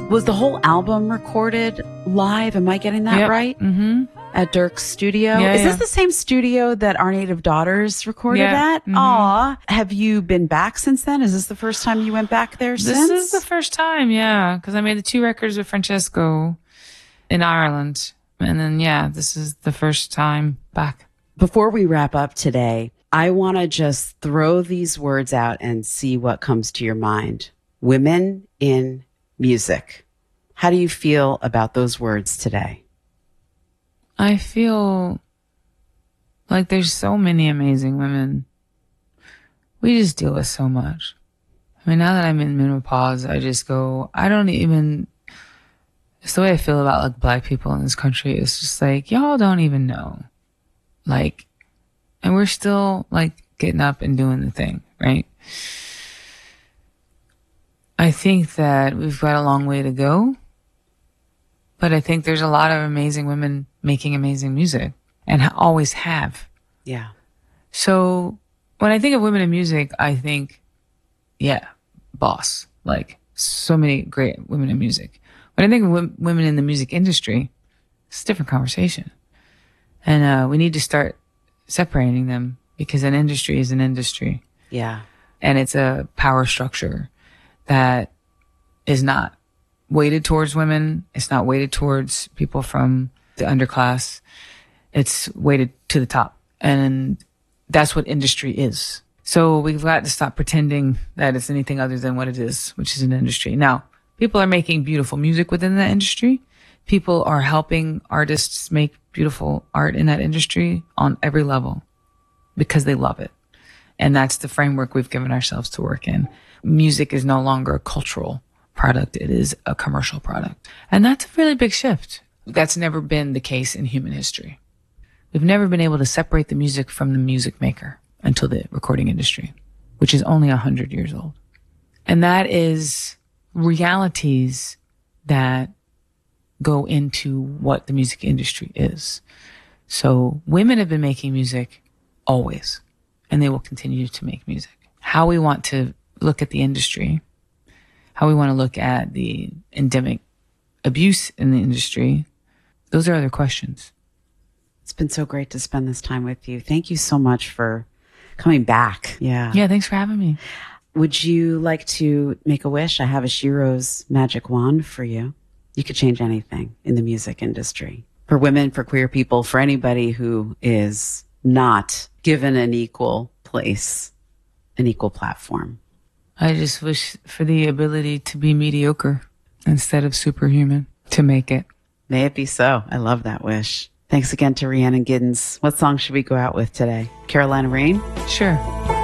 Was the whole album recorded live? Am I getting that right? Mm-hmm. At Dirk's studio? Yeah, Is this the same studio that Our Native Daughters recorded at? Mm-hmm. Aw. Have you been back since then? Is this the first time you went back there since? This is the first time, yeah. Because I made the 2 records with Francesco in Ireland. And then, this is the first time back. Before we wrap up today, I want to just throw these words out and see what comes to your mind. Women in music. How do you feel about those words today? I feel like there's so many amazing women. We just deal with so much. I mean, now that I'm in menopause, I just go, it's the way I feel about like Black people in this country. It's just like, y'all don't even know. Like, and we're still like getting up and doing the thing, right? I think that we've got a long way to go. But I think there's a lot of amazing women making amazing music and always have. Yeah. So when I think of women in music, I think, boss, like so many great women in music. When I think of women in the music industry, it's a different conversation. And we need to start separating them because an industry is an industry. Yeah. And it's a power structure that is not weighted towards women. It's not weighted towards people from the underclass. It's weighted to the top. And that's what industry is. So we've got to stop pretending that it's anything other than what it is, which is an industry. Now, people are making beautiful music within that industry. People are helping artists make beautiful art in that industry on every level because they love it. And that's the framework we've given ourselves to work in. Music is no longer a cultural product. It is a commercial product. And that's a really big shift. That's never been the case in human history. We've never been able to separate the music from the music maker until the recording industry, which is only 100 years old. And that is realities that go into what the music industry is. So women have been making music always, and they will continue to make music. How we want to look at the industry, how we want to look at the endemic abuse in the industry, those are other questions. It's been so great to spend this time with you. Thank you so much for coming back. Yeah. Yeah, thanks for having me. Would you like to make a wish? I have a Shiro's magic wand for you. You could change anything in the music industry. For women, for queer people, for anybody who is not given an equal place, an equal platform. I just wish for the ability to be mediocre instead of superhuman, to make it. May it be so. I love that wish. Thanks again to Rhiannon Giddens. What song should we go out with today? Carolina Rain? Sure.